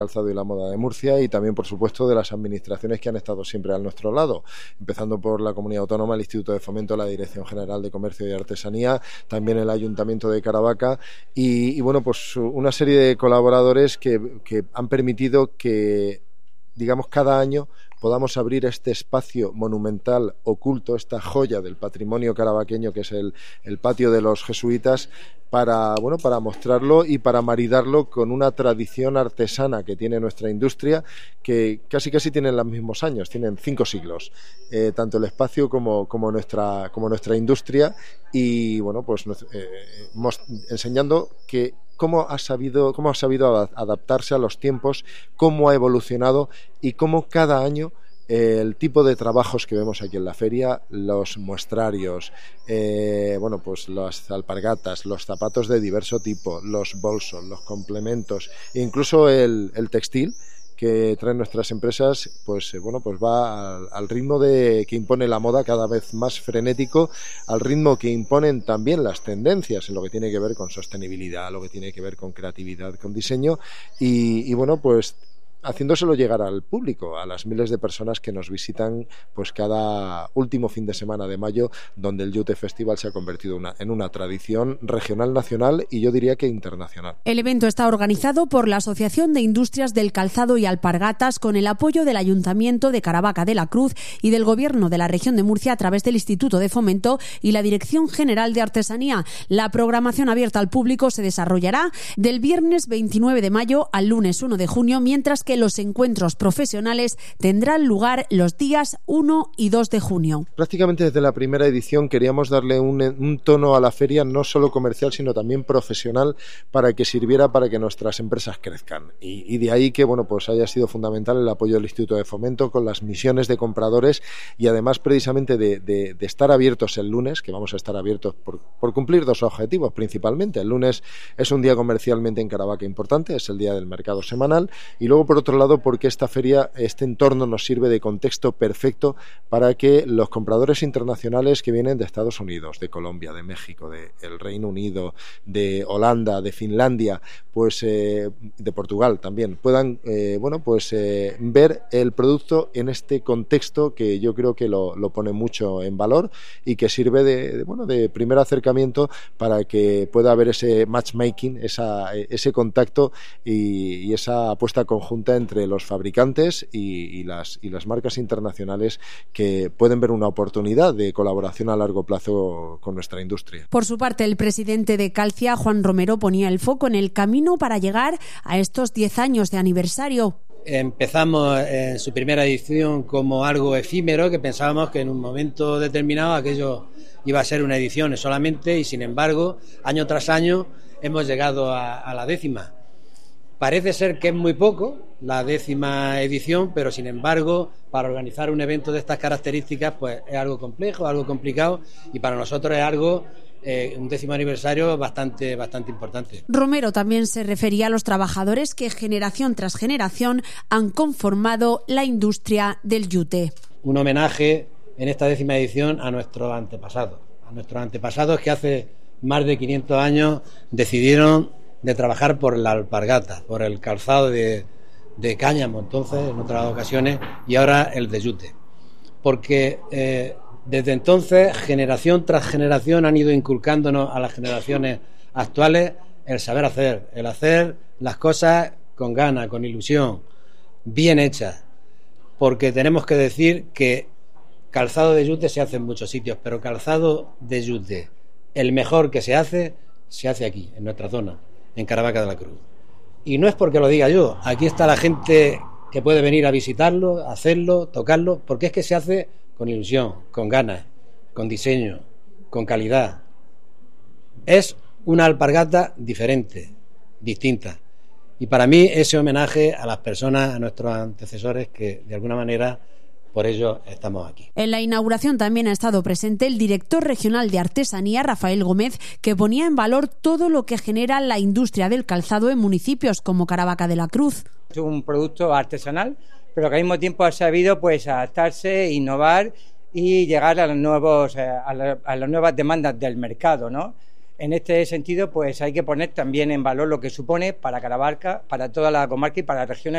calzado y la moda de Murcia y también, por supuesto, de las administraciones que han estado siempre a nuestro lado, empezando por la Comunidad Autónoma, el Instituto de Fomento, la Dirección General de Comercio y Artesanía, también el Ayuntamiento de Caravaca y bueno, pues una serie de colaboradores que han permitido que, digamos, cada año podamos abrir este espacio monumental oculto, esta joya del patrimonio caravaqueño que es el patio de los jesuitas, para mostrarlo y para maridarlo con una tradición artesana que tiene nuestra industria, que casi tienen los mismos años, tienen 5 siglos, tanto el espacio como nuestra industria, y bueno, pues enseñando que cómo ha sabido adaptarse a los tiempos, cómo ha evolucionado y cómo cada año el tipo de trabajos que vemos aquí en la feria, los muestrarios, pues las alpargatas, los zapatos de diverso tipo, los bolsos, los complementos e incluso el textil que traen nuestras empresas, pues va al ritmo que impone la moda, cada vez más frenético, al ritmo que imponen también las tendencias en lo que tiene que ver con sostenibilidad, lo que tiene que ver con creatividad, con diseño y pues haciéndoselo llegar al público, a las miles de personas que nos visitan pues cada último fin de semana de mayo, donde el Yute Festival se ha convertido en una tradición regional, nacional y yo diría que internacional. El evento está organizado por la Asociación de Industrias del Calzado y Alpargatas con el apoyo del Ayuntamiento de Caravaca de la Cruz y del Gobierno de la Región de Murcia a través del Instituto de Fomento y la Dirección General de Artesanía. La programación abierta al público se desarrollará del viernes 29 de mayo al lunes 1 de junio, mientras que los encuentros profesionales tendrán lugar los días 1 y 2 de junio. Prácticamente desde la primera edición queríamos darle un tono a la feria, no solo comercial, sino también profesional, para que sirviera para que nuestras empresas crezcan. Y de ahí que pues haya sido fundamental el apoyo del Instituto de Fomento con las misiones de compradores y además precisamente de estar abiertos el lunes, que vamos a estar abiertos por cumplir 2 objetivos principalmente. El lunes es un día comercialmente en Caravaca importante, es el día del mercado semanal, y luego por otro lado porque esta feria, este entorno nos sirve de contexto perfecto para que los compradores internacionales que vienen de Estados Unidos, de Colombia, de México, del Reino Unido, de Holanda, de Finlandia, de Portugal también, puedan ver el producto en este contexto que yo creo que lo pone mucho en valor y que sirve de primer acercamiento para que pueda haber ese matchmaking, ese contacto y esa apuesta conjunta entre los fabricantes y las marcas internacionales que pueden ver una oportunidad de colaboración a largo plazo con nuestra industria. Por su parte, el presidente de Calcia, Juan Romero, ponía el foco en el camino para llegar a estos 10 años de aniversario. Empezamos en su primera edición como algo efímero, que pensábamos que en un momento determinado aquello iba a ser una edición solamente, y sin embargo, año tras año hemos llegado a la 10ª. Parece ser que es muy poco, la 10ª edición, pero sin embargo, para organizar un evento de estas características, pues es algo complejo, algo complicado, y para nosotros es algo, un 10º aniversario bastante importante. Romero también se refería a los trabajadores que generación tras generación han conformado la industria del yute. Un homenaje en esta 10ª edición a nuestros antepasados que hace más de 500 años decidieron de trabajar por la alpargata, por el calzado de cáñamo, entonces, en otras ocasiones, y ahora el de yute. Porque desde entonces, generación tras generación, han ido inculcándonos a las generaciones actuales el saber hacer, el hacer las cosas con ganas, con ilusión, bien hechas. Porque tenemos que decir que calzado de yute se hace en muchos sitios, pero calzado de yute, el mejor que se hace aquí, en nuestra zona, en Caravaca de la Cruz. Y no es porque lo diga yo, aquí está la gente que puede venir a visitarlo, hacerlo, tocarlo, porque es que se hace con ilusión, con ganas, con diseño, con calidad. Es una alpargata diferente, distinta. Y para mí ese homenaje a las personas, a nuestros antecesores, que de alguna manera por ello estamos aquí. En la inauguración también ha estado presente el director regional de Artesanía, Rafael Gómez, que ponía en valor todo lo que genera la industria del calzado en municipios como Caravaca de la Cruz. Es un producto artesanal, pero que al mismo tiempo ha sabido adaptarse, innovar y llegar a las nuevas demandas del mercado, ¿no? En este sentido, pues hay que poner también en valor lo que supone para Caravaca, para toda la comarca y para las regiones